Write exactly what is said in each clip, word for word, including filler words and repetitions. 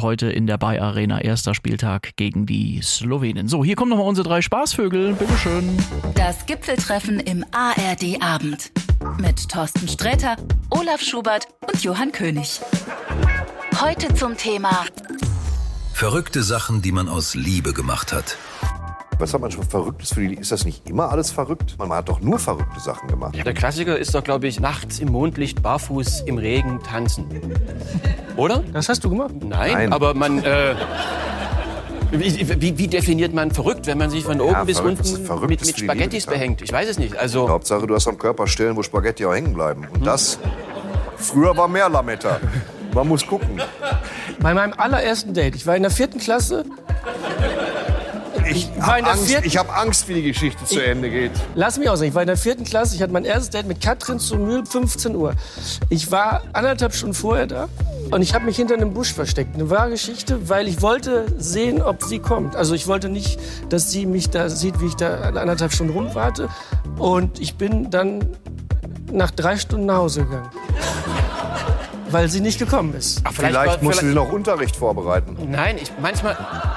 und heute in der Bay Arena erster Spieltag gegen die Slowenen. So, hier kommen nochmal unsere drei Spaßvögel. Bitteschön. Das Gipfeltreffen im A R D-Abend mit Thorsten Sträter, Olaf Schubert und Johann König. Heute zum Thema verrückte Sachen, die man aus Liebe gemacht hat. Was hat man schon Verrücktes für die? Ist das nicht immer alles verrückt? Man hat doch nur verrückte Sachen gemacht. Ja, der Klassiker ist doch, glaube ich, nachts im Mondlicht, barfuß, im Regen tanzen. Oder? Das hast du gemacht? Nein, Nein. aber man... Äh, wie, wie, wie definiert man verrückt, wenn man sich von oben Ja, bis verrückt, unten das ist verrückt, mit, das mit für die Spaghettis Liebe, behängt? Ich weiß es nicht. Also, Hauptsache, du hast am Körper Stellen, wo Spaghetti auch hängen bleiben. Und das, früher war mehr Lametta. Man muss gucken. Bei meinem allerersten Date, ich war in der vierten Klasse. Ich war habe in der Angst, vierten- ich hab Angst, wie die Geschichte zu Ende geht. Lass mich ausreden, ich war in der vierten Klasse, ich hatte mein erstes Date mit Katrin zu Mühl, fünfzehn Uhr. Ich war anderthalb Stunden vorher da und ich habe mich hinter einem Busch versteckt. Eine wahre Geschichte, weil ich wollte sehen, ob sie kommt. Also ich wollte nicht, dass sie mich da sieht, wie ich da anderthalb Stunden rumwarte. Und ich bin dann nach drei Stunden nach Hause gegangen. Weil sie nicht gekommen ist. ach, Vielleicht, war- musst du dir noch Unterricht vorbereiten. Nein, ich manchmal...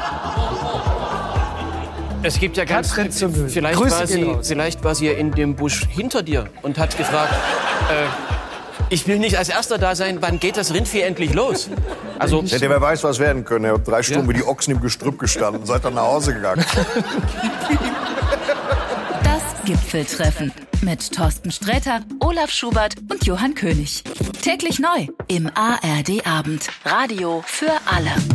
Es gibt ja ganz... Katrin zur Mühl. Vielleicht Grüße war, gehen sie, raus. vielleicht war sie ja in dem Busch hinter dir und hat gefragt, äh, ich will nicht als Erster da sein, wann geht das Rindvieh endlich los? Also, Hätte wer weiß, was werden können. Ihr habt drei Stunden wie die Ochsen im Gestrüpp gestanden und seid dann nach Hause gegangen. das Gipfeltreffen mit Thorsten Sträter, Olaf Schubert und Johann König. Täglich neu im A R D-Abend. Radio für alle.